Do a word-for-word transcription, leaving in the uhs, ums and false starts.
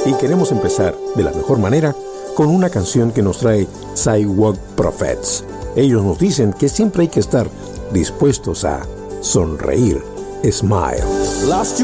Y queremos empezar de la mejor manera con una canción que nos trae Sidewalk Prophets. Ellos nos dicen que siempre hay que estar dispuestos a sonreír. Smile.